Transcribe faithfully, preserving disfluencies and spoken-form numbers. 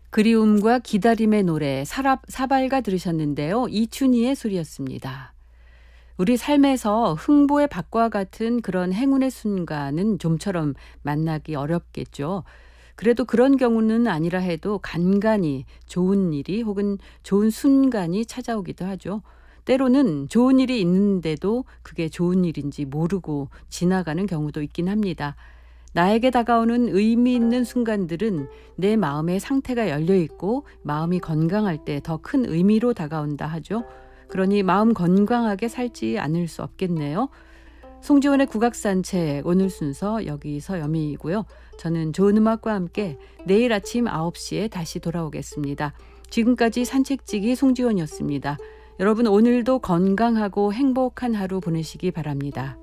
그리움과 기다림의 노래 사랍, 사발가 들으셨는데요. 이춘희의 소리였습니다. 우리 삶에서 흥보의 밭과 같은 그런 행운의 순간은 좀처럼 만나기 어렵겠죠. 그래도 그런 경우는 아니라 해도 간간이 좋은 일이 혹은 좋은 순간이 찾아오기도 하죠. 때로는 좋은 일이 있는데도 그게 좋은 일인지 모르고 지나가는 경우도 있긴 합니다. 나에게 다가오는 의미 있는 순간들은 내 마음의 상태가 열려 있고 마음이 건강할 때 더 큰 의미로 다가온다 하죠. 그러니 마음 건강하게 살지 않을 수 없겠네요. 송지원의 국악산책 오늘 순서 여기서 여미이고요. 저는 좋은 음악과 함께 내일 아침 아홉 시에 다시 돌아오겠습니다. 지금까지 산책지기 송지원이었습니다. 여러분 오늘도 건강하고 행복한 하루 보내시기 바랍니다.